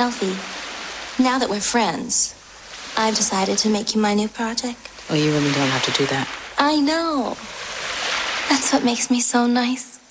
Alfie, now that we're friends, I've decided to make you my new project. Oh, you really don't have to do that. I know. That's what makes me so nice.